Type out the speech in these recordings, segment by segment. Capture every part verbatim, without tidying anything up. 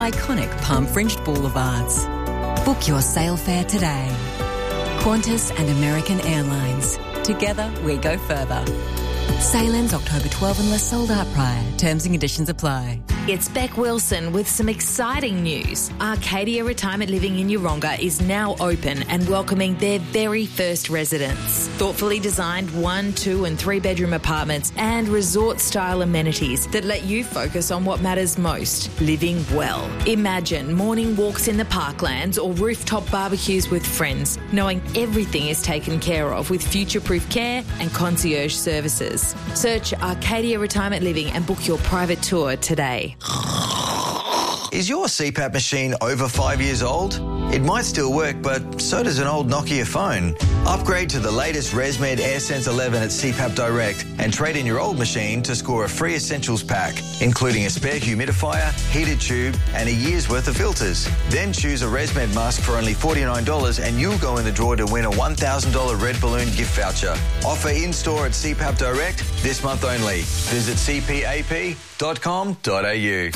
Iconic palm-fringed boulevards. Book your sailfare today. Qantas and American Airlines. Together we go further. Sail ends October twelfth unless sold out prior. Terms and conditions apply. It's Beck Wilson with some exciting news. Arcadia Retirement Living in Yeronga is now open and welcoming their very first residents. Thoughtfully designed one, two and three bedroom apartments and resort-style amenities that let you focus on what matters most, living well. Imagine morning walks in the parklands or rooftop barbecues with friends, knowing everything is taken care of with future-proof care and concierge services. Search Arcadia Retirement Living and book your private tour today. Is your C PAP machine over five years old? It might still work, but so does an old Nokia phone. Upgrade to the latest ResMed AirSense eleven at C PAP Direct and trade in your old machine to score a free essentials pack, including a spare humidifier, heated tube and a year's worth of filters. Then choose a ResMed mask for only forty-nine dollars and you'll go in the draw to win a one thousand dollars Red Balloon gift voucher. Offer in-store at C PAP Direct this month only. Visit c p a p dot com dot a u.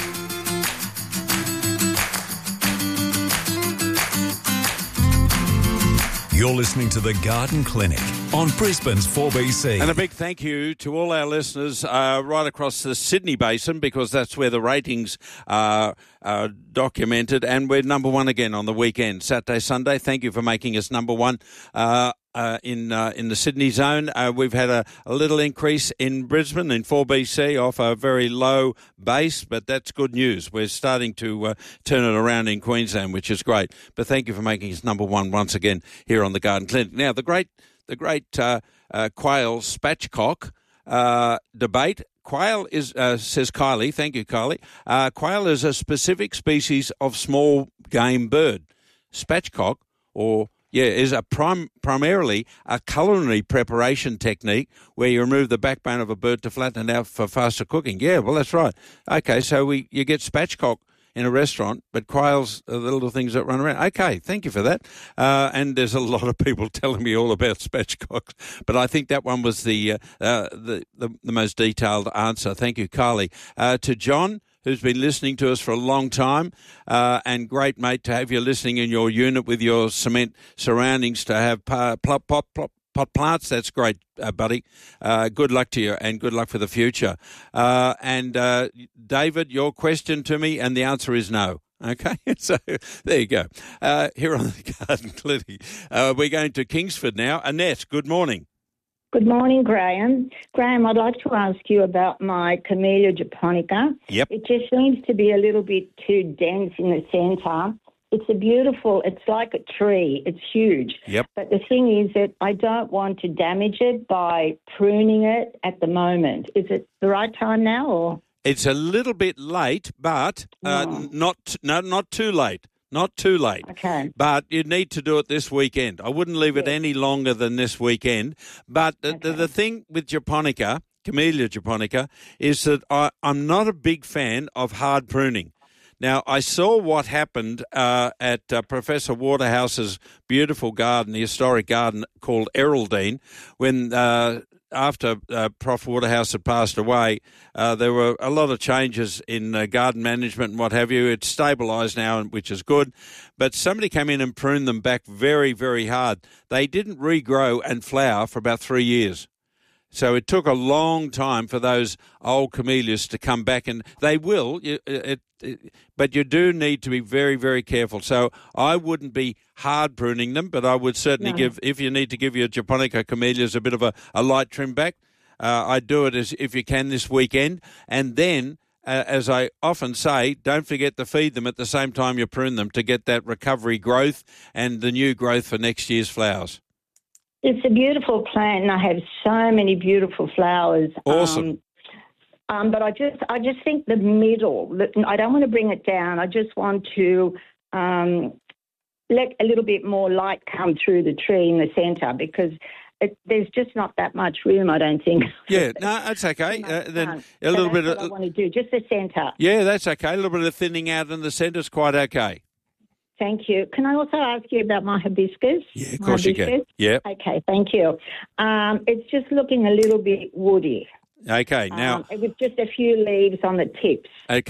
You're listening to The Garden Clinic on Brisbane's four B C. And a big thank you to all our listeners uh, right across the Sydney Basin, because that's where the ratings are uh, documented. And we're number one again on the weekend, Saturday, Sunday. Thank you for making us number one. Uh, Uh, in uh, in the Sydney zone. Uh, we've had a, a little increase in Brisbane, in four B C, off a very low base, but that's good news. We're starting to uh, turn it around in Queensland, which is great. But thank you for making us number one once again here on the Garden Clinic. Now, the great the great uh, uh, quail spatchcock uh, debate. Quail is, uh, says Kylie, thank you, Kylie, uh, quail is a specific species of small game bird. Spatchcock, or Yeah, is a prim- primarily a culinary preparation technique where you remove the backbone of a bird to flatten it out for faster cooking. Yeah, well, that's right. Okay, so we you get spatchcock in a restaurant, but quails are the little things that run around. Okay, thank you for that. Uh, and there's a lot of people telling me all about spatchcocks, but I think that one was the uh, uh, the, the the most detailed answer. Thank you, Carly. Uh, to John, who's been listening to us for a long time, uh, and great, mate, to have you listening in your unit with your cement surroundings to have uh, plop, pop, plop, pot plants. That's great, uh, buddy. Uh, good luck to you, and good luck for the future. Uh, and uh, David, your question to me, and the answer is no. Okay, so there you go. Uh, here on the Garden Clinic, uh, we're going to Kingsford now. Annette, good morning. Good morning, Graham. Graham, I'd like to ask you about my Camellia japonica. Yep. It just seems to be a little bit too dense in the centre. It's a beautiful, it's like a tree. It's huge. Yep. But the thing is that I don't want to damage it by pruning it at the moment. Is it the right time now, or? It's a little bit late, but uh, Oh. not no, not too late. Not too late. Okay. But you need to do it this weekend. I wouldn't leave it Yes. any longer than this weekend. But the, the, Okay. the thing with japonica, Camellia japonica, is that I, I'm not a big fan of hard pruning. Now, I saw what happened uh, at uh, Professor Waterhouse's beautiful garden, the historic garden called Erraldine, when uh, after uh, Professor Waterhouse had passed away, uh, there were a lot of changes in uh, garden management and what have you. It's stabilised now, which is good. But somebody came in and pruned them back very, very hard. They didn't regrow and flower for about three years. So it took a long time for those old camellias to come back, and they will, it, it, it, but you do need to be very, very careful. So I wouldn't be hard pruning them, but I would certainly No. give, if you need to give your japonica camellias a bit of a, a light trim back, uh, I'd do it as if you can this weekend. And then, uh, as I often say, don't forget to feed them at the same time you prune them to get that recovery growth and the new growth for next year's flowers. It's a beautiful plant, and I have so many beautiful flowers. Awesome. Um, um, but I just, I just think the middle. The, I don't want to bring it down. I just want to um, let a little bit more light come through the tree in the centre, because it, there's just not that much room, I don't think. Yeah, no, that's okay. Uh, then a So little that's bit what of I want to do, just the centre. yeah, that's okay. A little bit of thinning out in the centre is quite okay. Thank you. Can I also ask you about my hibiscus? Yeah, of My course you can. hibiscus? Yeah. Okay, thank you. Um, it's just looking a little bit woody. Okay. Now, um, with just a few leaves on the tips. okay.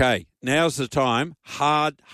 now's the time. Hard,